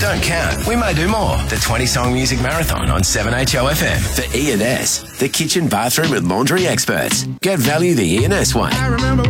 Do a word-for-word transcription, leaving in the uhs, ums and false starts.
Don't count. We may do more. The twenty-song music marathon on seven H O F M. For E and S, the kitchen, bathroom and laundry experts. Get value the E and S way. I remember